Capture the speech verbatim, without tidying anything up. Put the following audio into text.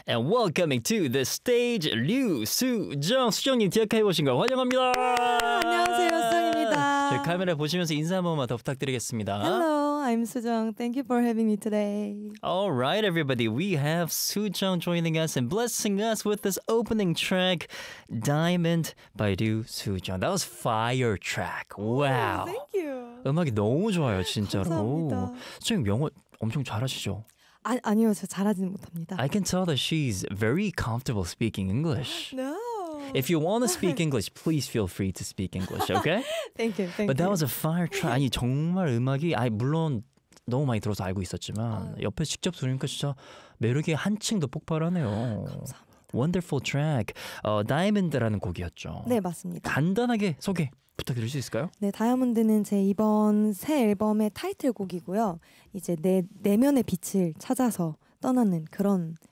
And welcoming to the stage, 류수정. 수정님 기억해 보신 거 환영합니다. 안녕하세요, 수정입니다. 저희 카메라 보시면서 인사 한 번만 더 부탁드리겠습니다. Hello, I'm Sujong. Thank you for having me today. All right, everybody, we have Sujong joining us and blessing us with this opening track, Diamond by Ryu Sujong. That was fire track. Wow. Thank you. 음악이 너무 좋아요, 진짜로. 감사합니다. 수정님 영어 엄청 잘하시죠? 아, 아니요, 저 잘하지는 못합니다. I can tell that she's very comfortable speaking English. No. If you want to speak English, please feel free to speak English, okay? Thank you, thank But that you. was a fire track. 아니 정말 음악이 아니 물론 너무 많이 들어서 알고 있었지만 옆에 직접 들으니까 진짜 매력이 한층 더 폭발하네요. 감사합니다. Wonderful track. 어, 다이아몬드라는 곡이었죠. 네, 맞습니다. 간단하게 소개 부탁드릴 수 있을까요? 네, 다이아몬드는 제 이번 새 앨범의 타이틀곡이고요. 이제 내 내면의 빛을 찾아서 떠나는 그런